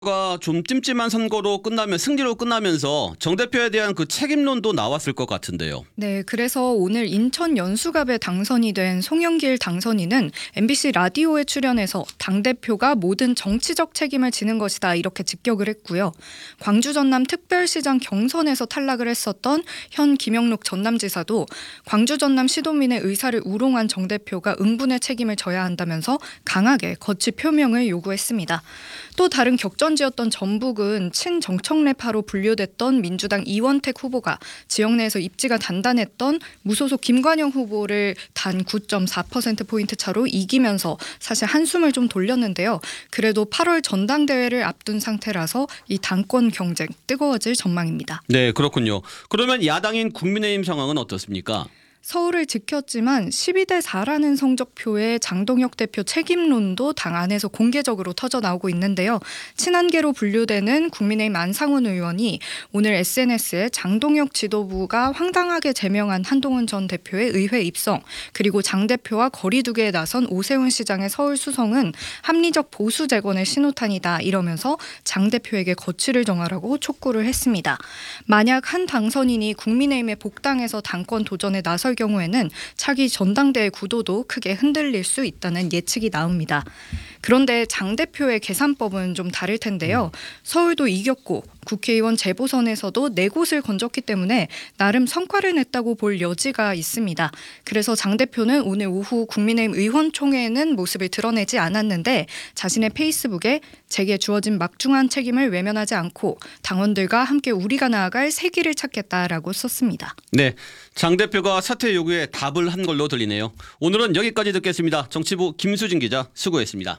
가 좀 찜찜한 선거로 끝나면 승리로 끝나면서 정 대표에 대한 그 책임론도 나왔을 것 같은데요. 네, 그래서 오늘 인천 연수갑에 당선이 된 송영길 당선인은 MBC 라디오에 출연해서 당대표가 모든 정치적 책임을 지는 것이다 이렇게 직격을 했고요. 광주 전남 특별시장 경선에서 탈락을 했었던 현 김영록 전남지사도 광주 전남 시도민의 의사를 우롱한 정 대표가 응분의 책임을 져야 한다면서 강하게 거취 표명을 요구했습니다. 또 다른 격전지였던 전북은 친정청래파로 분류됐던 민주당 이원택 후보가 지역 내에서 입지가 단단했던 무소속 김관영 후보를 단 9.4%포인트 차로 이기면서 사실 한숨을 좀 돌렸는데요. 그래도 8월 전당대회를 앞둔 상태라서 이 당권 경쟁 뜨거워질 전망입니다. 네, 그렇군요. 그러면 야당인 국민의힘 상황은 어떻습니까? 서울을 지켰지만 12대 4라는 성적표에 장동혁 대표 책임론도 당 안에서 공개적으로 터져나오고 있는데요. 친한계로 분류되는 국민의힘 안상훈 의원이 오늘 SNS에 장동혁 지도부가 황당하게 제명한 한동훈 전 대표의 의회 입성, 그리고 장 대표와 거리두기에 나선 오세훈 시장의 서울 수성은 합리적 보수 재건의 신호탄이다 이러면서 장 대표에게 거취를 정하라고 촉구를 했습니다. 만약 한 당선인이 국민의힘에 복당해서 당권 도전에 나설 경우에는 차기 전당대회 구도도 크게 흔들릴 수 있다는 예측이 나옵니다. 그런데 장 대표의 계산법은 좀 다를 텐데요. 서울도 이겼고 국회의원 재보선에서도 4곳을 건졌기 때문에 나름 성과를 냈다고 볼 여지가 있습니다. 그래서 장 대표는 오늘 오후 국민의힘 의원총회에는 모습을 드러내지 않았는데 자신의 페이스북에 제게 주어진 막중한 책임을 외면하지 않고 당원들과 함께 우리가 나아갈 새 길을 찾겠다라고 썼습니다. 네, 장 대표가 사퇴 요구에 답을 한 걸로 들리네요. 오늘은 여기까지 듣겠습니다. 정치부 김수진 기자 수고했습니다.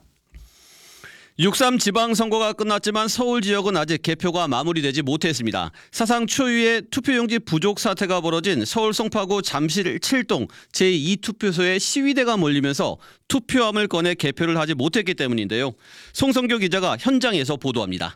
6.3 지방선거가 끝났지만 서울 지역은 아직 개표가 마무리되지 못했습니다. 사상 초유의 투표용지 부족 사태가 벌어진 서울 송파구 잠실 7동 제2투표소에 시위대가 몰리면서 투표함을 꺼내 개표를 하지 못했기 때문인데요. 송성교 기자가 현장에서 보도합니다.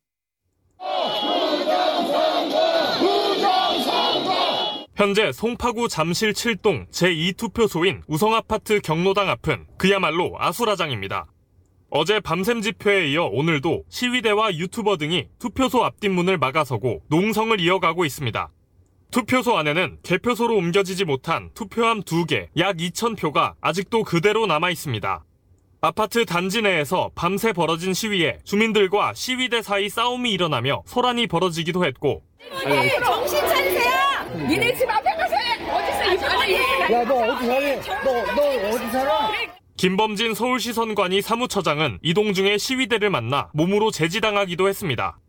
현재 송파구 잠실 7동 제2투표소인 우성아파트 경로당 앞은 그야말로 아수라장입니다. 어제 밤샘 집회에 이어 오늘도 시위대와 유튜버 등이 투표소 앞뒷문을 막아서고 농성을 이어가고 있습니다. 투표소 안에는 개표소로 옮겨지지 못한 투표함 2개, 약 2,000표가 아직도 그대로 남아 있습니다. 아파트 단지 내에서 밤새 벌어진 시위에 주민들과 시위대 사이 싸움이 일어나며 소란이 벌어지기도 했고 정신 차리세요! 니네 집 앞에 가서 어디서 이 사람이 야, 너 어디 사니? 너 어디 살아? 김범진 서울시 선관위 사무처장은 이동 중에 시위대를 만나 몸으로 제지당하기도 했습니다.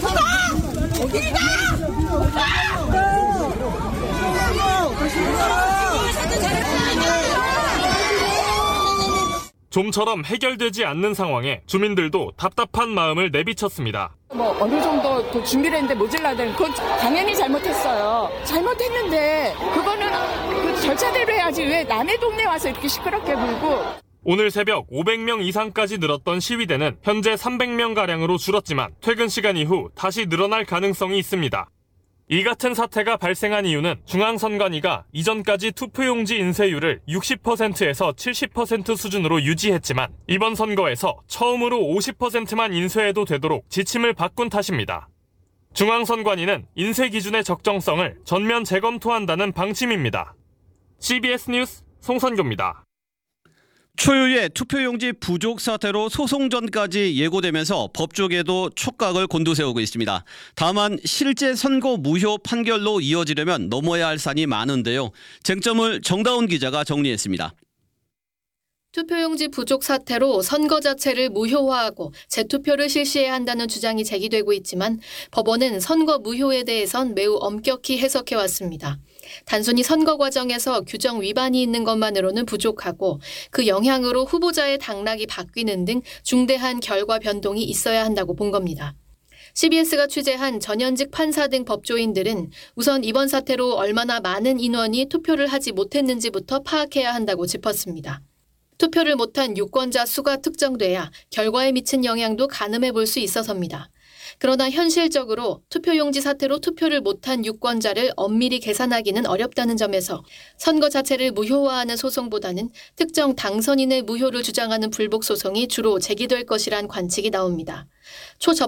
좀처럼 해결되지 않는 상황에 주민들도 답답한 마음을 내비쳤습니다. 어느 정도 더 준비를 했는데 모질라다는 그건 당연히 잘못했어요. 잘못했는데 그거는 그 절차대로 해야지 왜 남의 동네 와서 이렇게 시끄럽게 굴고. 오늘 새벽 500명 이상까지 늘었던 시위대는 현재 300명가량으로 줄었지만 퇴근 시간 이후 다시 늘어날 가능성이 있습니다. 이 같은 사태가 발생한 이유는 중앙선관위가 이전까지 투표용지 인쇄율을 60%에서 70% 수준으로 유지했지만 이번 선거에서 처음으로 50%만 인쇄해도 되도록 지침을 바꾼 탓입니다. 중앙선관위는 인쇄 기준의 적정성을 전면 재검토한다는 방침입니다. CBS 뉴스 송선교입니다. 초유의 투표용지 부족 사태로 소송전까지 예고되면서 법조계도 촉각을 곤두세우고 있습니다. 다만 실제 선거 무효 판결로 이어지려면 넘어야 할 산이 많은데요. 쟁점을 정다운 기자가 정리했습니다. 투표용지 부족 사태로 선거 자체를 무효화하고 재투표를 실시해야 한다는 주장이 제기되고 있지만 법원은 선거 무효에 대해선 매우 엄격히 해석해왔습니다. 단순히 선거 과정에서 규정 위반이 있는 것만으로는 부족하고 그 영향으로 후보자의 당락이 바뀌는 등 중대한 결과 변동이 있어야 한다고 본 겁니다. CBS가 취재한 전현직 판사 등 법조인들은 우선 이번 사태로 얼마나 많은 인원이 투표를 하지 못했는지부터 파악해야 한다고 짚었습니다. 투표를 못한 유권자 수가 특정돼야 결과에 미친 영향도 가늠해 볼 수 있어서입니다. 그러나 현실적으로 투표용지 사태로 투표를 못한 유권자를 엄밀히 계산하기는 어렵다는 점에서 선거 자체를 무효화하는 소송보다는 특정 당선인의 무효를 주장하는 불복 소송이 주로 제기될 것이란 관측이 나옵니다.